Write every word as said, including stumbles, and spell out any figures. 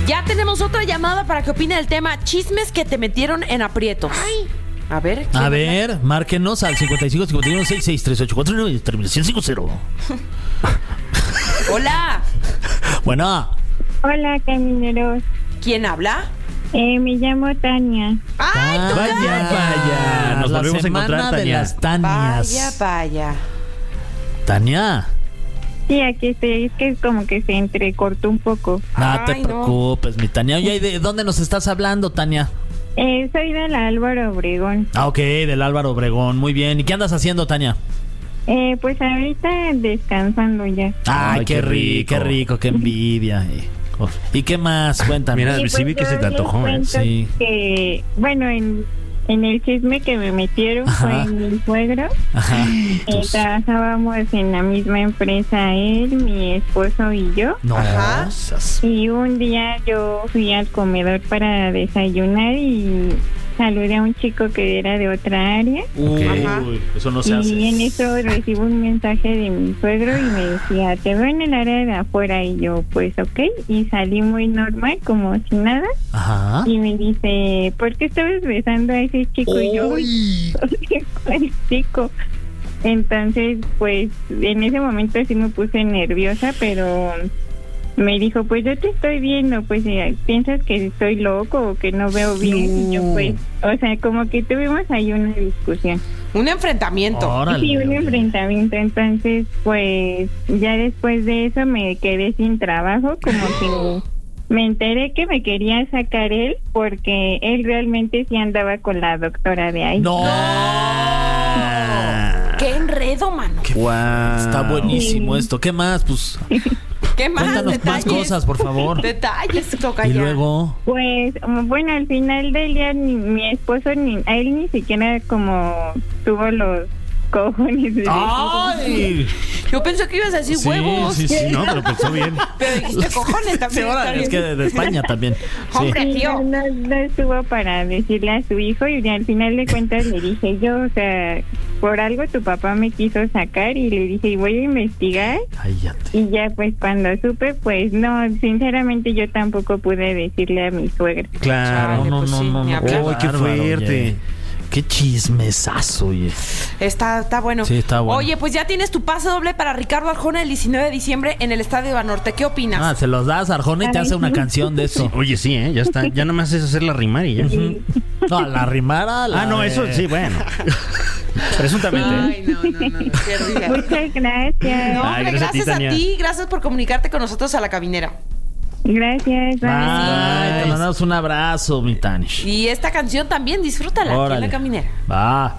Ya tenemos otra llamada para que opine del tema chismes que te metieron en aprietos. Ay. A ver. A ver, habla? Márquenos al cincuenta y cinco, cincuenta y uno, sesenta y seis, treinta y ocho cuarenta y nueve y terminación cincuenta. Hola. Bueno. Hola, camineros. ¿Quién habla? Eh, me llamo Tania. ¡Ay, Ah, tú vaya, Tania! vaya. Nos La volvemos a semana encontrar, de Tania. las Tanias. Vaya, vaya. Tania. Sí, aquí estoy. Es que como que se entrecortó un poco. No te Ay, no. preocupes, mi Tania. Oye, ¿y de dónde nos estás hablando, Tania? Eh, soy del Álvaro Obregón. Ah, ok, del Álvaro Obregón. Muy bien. ¿Y qué andas haciendo, Tania? Eh, pues ahorita descansando ya. Ay, Ay, qué qué rico, qué rico. rico, qué envidia. eh. Oh, ¿y qué más? Cuéntame. Mira, Y sí vi que yo se te les antojó, ¿eh? cuento Sí. Que, bueno, en, en el chisme que me metieron Ajá. fue mi suegro. Ajá. Eh, trabajábamos en la misma empresa él, mi esposo y yo. No. Ajá. seas- Y un día yo fui al comedor para desayunar y saludé a un chico que era de otra área. Uy, Ajá. eso no se hace. Y en eso recibo un mensaje de mi suegro y me decía, te veo en el área de afuera. Y yo, pues ok. Y salí muy normal, como si nada. Ajá. Y me dice, ¿por qué estabas besando a ese chico? Y yo, Uy. ¿cuál chico? Entonces, pues en ese momento sí me puse nerviosa, pero me dijo, pues yo te estoy viendo, pues eh, piensas que estoy loco o que no veo bien. Y yo, pues, o sea, como que tuvimos ahí una discusión. Un enfrentamiento. Órale. Sí, un enfrentamiento. Entonces, pues ya después de eso me quedé sin trabajo, como que me enteré que me quería sacar él porque él realmente sí andaba con la doctora de ahí. No. ¡Qué enredo, mano! Guau. Está buenísimo esto. ¿Qué más? Pues ¿Qué más cuéntanos detalles? más cosas, por favor. Detalles, toca Y ya. luego. Pues bueno, al final del día ni, mi esposo ni a él ni siquiera como tuvo los cojones de ¡Ay! Yo pensé que ibas a decir Sí, huevos. sí, sí. No, pero pensó bien. Pero dijiste cojones Sí, también. ahora, está es bien. que de España también. Sí. Hombre, Sí, tío. no, no, no estuvo para decirle a su hijo y al final de cuentas le dije yo, o sea, por algo tu papá me quiso sacar y le dije, y voy a investigar. Cállate. Y ya pues cuando supe, pues no, sinceramente yo tampoco pude decirle a mi suegra. Claro. Chale, No, no, pues no, sí, no, ni no. hablar. Uy, qué bárbaro, fuerte. oye. Qué chismesazo, oye. Está, está bueno. Sí, está bueno. Oye, pues ya tienes tu pase doble para Ricardo Arjona el diecinueve de diciembre en el Estadio Banorte. ¿Qué opinas? Ah, se los das a Arjona y te hace una canción de eso. Oye, sí, ¿eh? Ya está. Ya nomás es hacer la rimar y ya. No, la rimara. La Ah, no, de- eso sí, bueno. Presuntamente, ¿eh? Ay, no, no, no, no. Qué risa. Muchas gracias. No, Ay, hombre, gracias a ti, gracias a Tania. ti. Gracias por comunicarte con nosotros a la caminera. Gracias. bye. Ay, te mandamos un abrazo, mi Tanish. Y esta canción también, disfrútala aquí en Órale. la caminera. Va.